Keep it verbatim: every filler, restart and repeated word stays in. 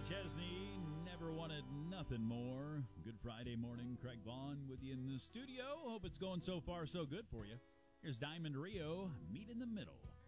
Chesney, never wanted nothing more. Good Friday morning. Craig Vaughn with you in the studio. Hope it's going so far so good for you. Here's Diamond Rio, Meet in the Middle.